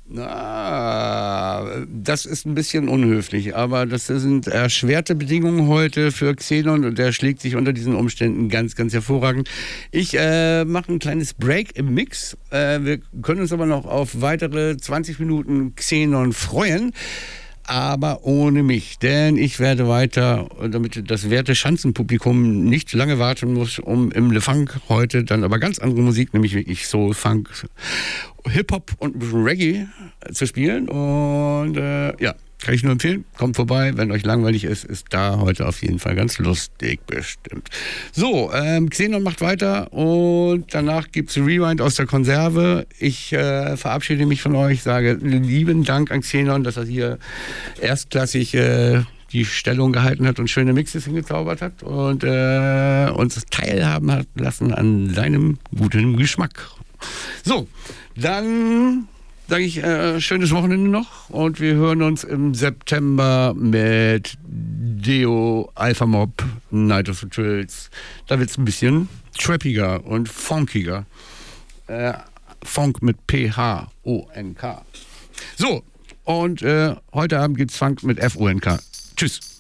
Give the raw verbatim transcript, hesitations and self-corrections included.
Na, das ist ein bisschen unhöflich, aber das sind erschwerte Bedingungen heute für Xenon und der schlägt sich unter diesen Umständen ganz, ganz hervorragend. Ich äh, mache ein kleines Break im Mix. Äh, wir können uns aber noch auf weitere zwanzig Minuten Xenon freuen. Aber ohne mich, denn ich werde weiter, damit das werte Schanzenpublikum nicht lange warten muss, um im Le Funk heute dann aber ganz andere Musik, nämlich wirklich Soul, Funk, Hip-Hop und ein bisschen Reggae zu spielen. Und äh, ja, kann ich nur empfehlen, kommt vorbei, wenn euch langweilig ist, ist da heute auf jeden Fall ganz lustig bestimmt. So, ähm, Xenon macht weiter und danach gibt's Rewind aus der Konserve. Ich äh, verabschiede mich von euch, sage lieben Dank an Xenon, dass er hier erstklassig äh, die Stellung gehalten hat und schöne Mixes hingezaubert hat und äh, uns teilhaben hat lassen an seinem guten Geschmack. So, dann sage ich äh, schönes Wochenende noch und wir hören uns im September mit Deo, Alpha Mob, Night of the Trills. Da wird es ein bisschen trappiger und funkiger. Äh, Funk mit P H O N K. So, und äh, heute Abend gibt's Funk mit F O N K. Tschüss.